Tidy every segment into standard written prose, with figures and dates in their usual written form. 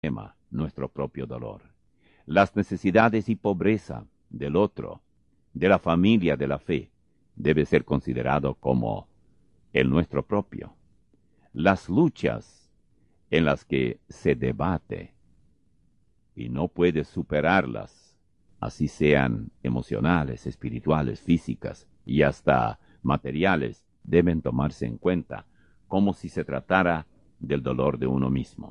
nuestro propio dolor. Las necesidades y pobreza del otro, de la familia de la fe, debe ser considerado como el nuestro propio. Las luchas en las que se debate y no puede superarlas, así sean emocionales, espirituales, físicas y hasta materiales, deben tomarse en cuenta como si se tratara del dolor de uno mismo.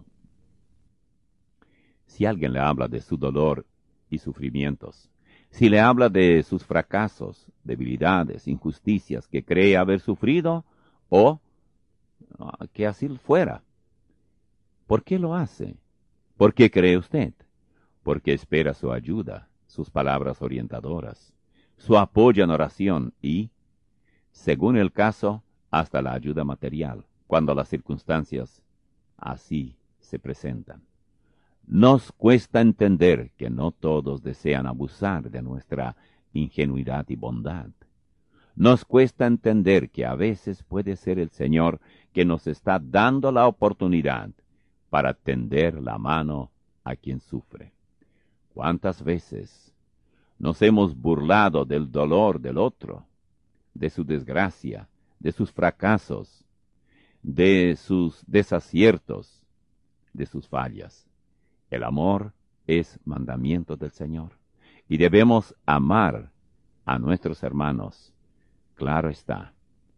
Si alguien le habla de su dolor y sufrimientos, si le habla de sus fracasos, debilidades, injusticias que cree haber sufrido o que así fuera, ¿por qué lo hace? ¿Por qué cree usted? Porque espera su ayuda, sus palabras orientadoras, su apoyo en oración y, según el caso, hasta la ayuda material, cuando las circunstancias así se presentan. Nos cuesta entender que no todos desean abusar de nuestra ingenuidad y bondad. Nos cuesta entender que a veces puede ser el Señor que nos está dando la oportunidad para tender la mano a quien sufre. ¿Cuántas veces nos hemos burlado del dolor del otro, de su desgracia, de sus fracasos, de sus desaciertos, de sus fallas? El amor es mandamiento del Señor y debemos amar a nuestros hermanos, claro está,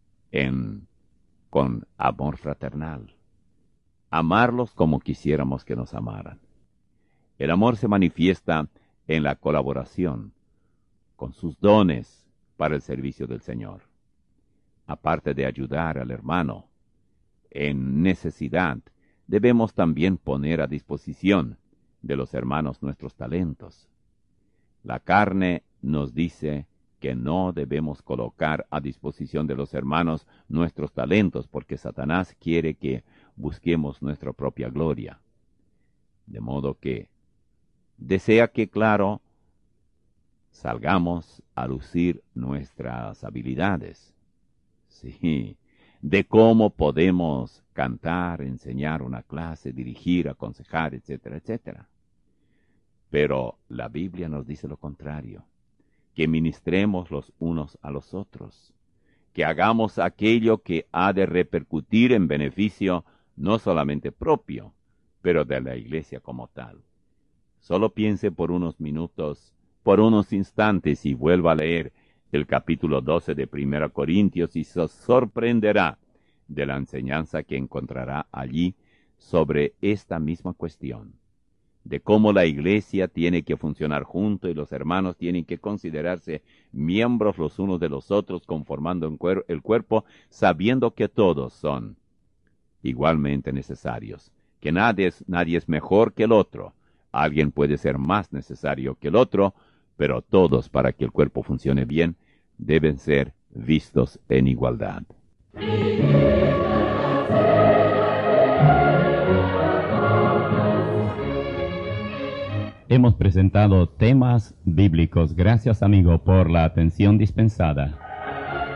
con amor fraternal. Amarlos como quisiéramos que nos amaran. El amor se manifiesta en la colaboración, con sus dones para el servicio del Señor. Aparte de ayudar al hermano en necesidad, debemos también poner a disposición de los hermanos nuestros talentos. La carne nos dice que no debemos colocar a disposición de los hermanos nuestros talentos, porque Satanás quiere que busquemos nuestra propia gloria. De modo que desea que, claro, salgamos a lucir nuestras habilidades. Sí, de cómo podemos cantar, enseñar una clase, dirigir, aconsejar, etcétera, etcétera. Pero la Biblia nos dice lo contrario, que ministremos los unos a los otros, que hagamos aquello que ha de repercutir en beneficio no solamente propio, pero de la iglesia como tal. Solo piense por unos minutos, por unos instantes y vuelva a leer el capítulo 12 de 1 Corintios y se sorprenderá de la enseñanza que encontrará allí sobre esta misma cuestión, de cómo la iglesia tiene que funcionar junto y los hermanos tienen que considerarse miembros los unos de los otros, conformando el cuerpo, sabiendo que todos son igualmente necesarios, que nadie es mejor que el otro. Alguien puede ser más necesario que el otro, pero todos, para que el cuerpo funcione bien, deben ser vistos en igualdad. Hemos presentado temas bíblicos. Gracias, amigo, por la atención dispensada.